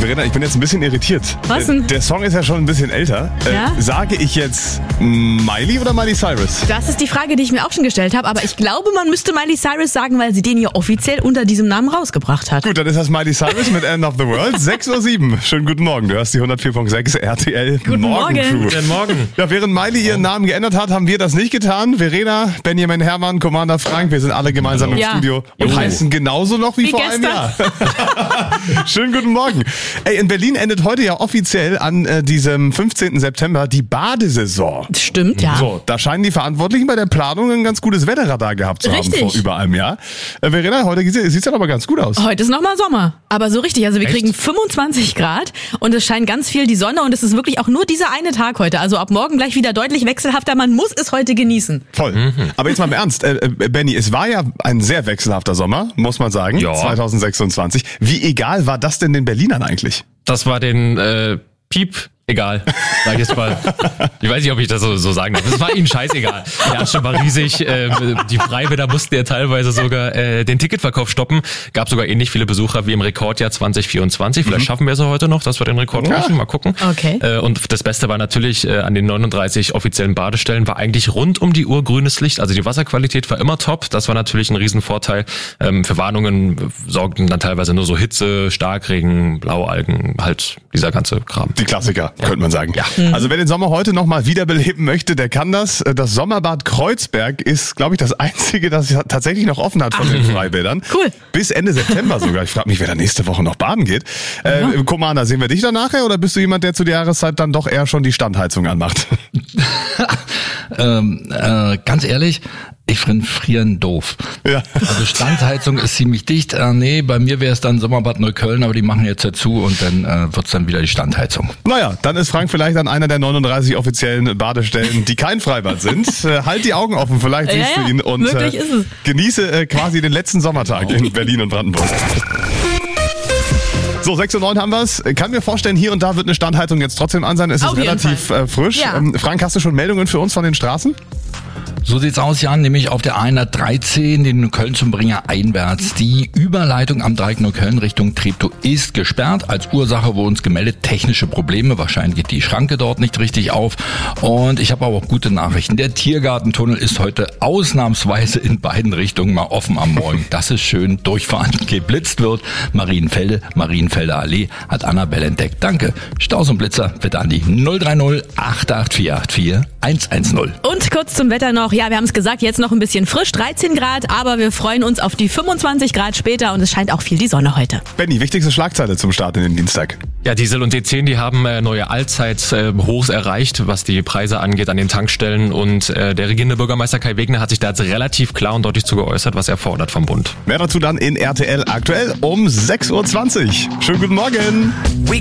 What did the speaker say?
Verena, ich bin jetzt ein bisschen irritiert. Was denn? Der Song ist ja schon ein bisschen älter. Ja? Sage ich jetzt Miley oder Miley Cyrus? Das ist die Frage, die ich mir auch schon gestellt habe. Aber ich glaube, man müsste Miley Cyrus sagen, weil sie den ja offiziell unter diesem Namen rausgebracht hat. Gut, dann ist das Miley Cyrus mit End of the World. 6:07 Uhr. Schönen guten Morgen. Du hörst die 104.6 RTL Guten Morgen. Guten Morgen. Ja, während Miley ihren Namen geändert hat, haben wir das nicht getan. Verena, Benjamin Hermann, Commander Frank, wir sind alle gemeinsam im Ja. Studio und heißen genauso noch wie vor einem Jahr. Schönen guten Morgen. Ey, in Berlin endet heute ja offiziell an diesem 15. September die Badesaison. Stimmt, ja. So, da scheinen die Verantwortlichen bei der Planung ein ganz gutes Wetterradar gehabt zu Richtig. haben vor über einem Jahr. Verena, heute sieht's ja aber ganz gut aus. Heute ist nochmal Sommer. Aber so richtig. Also wir kriegen 25 Grad und es scheint ganz viel die Sonne und es ist wirklich auch nur dieser eine Tag heute. Also ab morgen gleich wieder deutlich wechselhafter. Man muss es heute genießen. Voll. Aber jetzt mal im Ernst, Benny, es war ja ein sehr wechselhafter Sommer, muss man sagen, Ja. 2026. Wie egal war das denn den Berlinern eigentlich? Das war den Piep egal, sag ich jetzt mal. Ich weiß nicht, ob ich das so sagen darf. Es war ihnen scheißegal. Der Anstieg war riesig. Die Freiwilliger mussten ja teilweise sogar den Ticketverkauf stoppen. Gab sogar ähnlich viele Besucher wie im Rekordjahr 2024. Vielleicht schaffen wir es ja heute noch, dass wir den Rekord brechen. Mal gucken. Okay. Und das Beste war natürlich, an den 39 offiziellen Badestellen war eigentlich rund um die Uhr grünes Licht. Also die Wasserqualität war immer top. Das war natürlich ein Riesenvorteil. Für Warnungen sorgten dann teilweise nur so Hitze, Starkregen, Blaualgen, halt dieser ganze Kram. Die Klassiker, könnte man sagen. Ja. Also wer den Sommer heute nochmal wiederbeleben möchte, der kann das. Das Sommerbad Kreuzberg ist, glaube ich, das einzige, das ja tatsächlich noch offen hat von den Freibädern. Cool. Bis Ende September sogar. Ich frage mich, wer da nächste Woche noch baden geht. Commander, sehen wir dich da nachher oder bist du jemand, der zu der Jahreszeit dann doch eher schon die Standheizung anmacht? Ganz ehrlich, ich finde Frieren doof. Ja. Also Standheizung ist ziemlich dicht. Nee, bei mir wäre es dann Sommerbad Neukölln, aber die machen jetzt dazu und dann wird's dann wieder die Standheizung. Naja, dann ist Frank vielleicht an einer der 39 offiziellen Badestellen, die kein Freibad sind. Halt die Augen offen, vielleicht siehst du ihn und möglich ist es. genieße quasi den letzten Sommertag in Berlin und Brandenburg. So, 6:09 haben wir's. Kann mir vorstellen, hier und da wird eine Standheizung jetzt trotzdem an sein. Es ist Auf jeden relativ frisch. Ja. Frank, hast du schon Meldungen für uns von den Straßen? So sieht's aus, Jan, nämlich auf der 113, den Köln zum Bringer einwärts. Die Überleitung am Dreieck Neukölln Richtung Treptow ist gesperrt. Als Ursache wurde uns gemeldet, technische Probleme. Wahrscheinlich geht die Schranke dort nicht richtig auf. Und ich habe aber auch gute Nachrichten. Der Tiergartentunnel ist heute ausnahmsweise in beiden Richtungen mal offen am Morgen. Das ist schön. Durchfahren geblitzt wird. Marienfelder Allee hat Annabelle entdeckt. Danke. Staus und Blitzer bitte an die 030 88484 110. Und kurz zum Wetter noch. Ja, wir haben es gesagt, jetzt noch ein bisschen frisch, 13 Grad, aber wir freuen uns auf die 25 Grad später und es scheint auch viel die Sonne heute. Benni, wichtigste Schlagzeile zum Start in den Dienstag. Ja, Diesel und D10, die haben neue Allzeithochs erreicht, was die Preise angeht an den Tankstellen. Und der regierende Bürgermeister Kai Wegner hat sich da jetzt relativ klar und deutlich zu geäußert, was er fordert vom Bund. Mehr dazu dann in RTL aktuell um 6:20 Uhr. Schönen guten Morgen.